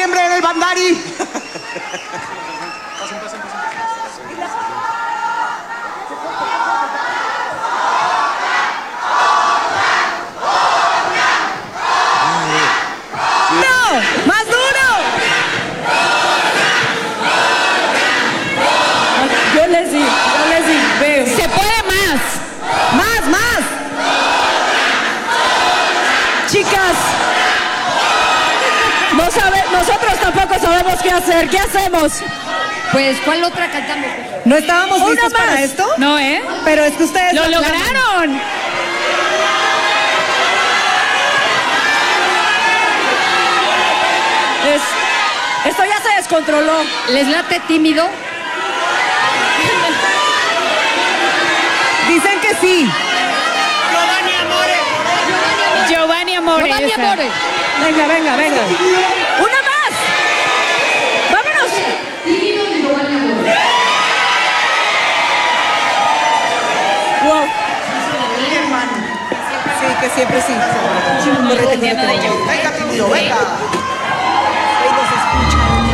septiembre en el Bandari. ¡Más duro! Yo les di, veo. Se puede más. ¡Más! Chicas, nosotros tampoco sabemos qué hacer. ¿Qué hacemos? Pues, ¿cuál otra cantamos? ¿No estábamos listos para esto? No, ¿eh? Pero es que ustedes ¡Lo aclaman. lograron! Esto ya se descontroló. ¿Les late tímido? Dicen que sí. Giovanni Amore. Giovanni esa. Amore. Venga. ¡Una más! ¡Vámonos! Wow. Sí, que siempre sí. Venga, tímido, venga.